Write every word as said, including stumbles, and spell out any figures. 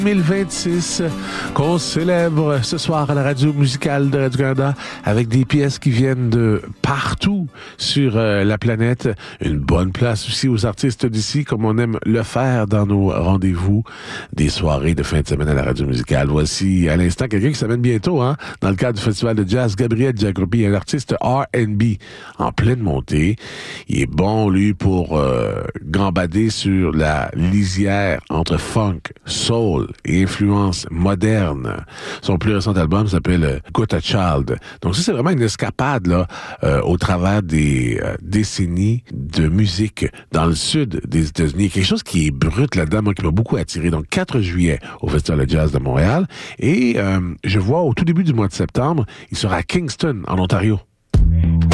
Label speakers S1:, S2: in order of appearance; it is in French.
S1: deux mille vingt-six qu'on célèbre ce soir à la radio musicale de Radio-Canada avec des pièces qui viennent de partout sur euh, la planète. Une bonne place aussi aux artistes d'ici, comme on aime le faire dans nos rendez-vous des soirées de fin de semaine à la radio musicale. Voici à l'instant quelqu'un qui s'amène bientôt, hein, dans le cadre du festival de jazz, Gabriel Giacoppi, un artiste R and B en pleine montée. Il est bon, lui, pour euh, gambader sur la lisière entre funk, soul et influence moderne. Son plus récent album s'appelle Got a Child. Donc ça, c'est vraiment une escapade là, euh, au travers des euh, décennies de musique dans le sud des États-Unis. Quelque chose qui est brut là-dedans, moi, qui m'a beaucoup attiré. Donc quatre juillet au Festival de Jazz de Montréal. Et euh, je vois au tout début du mois de septembre, il sera à Kingston, en Ontario.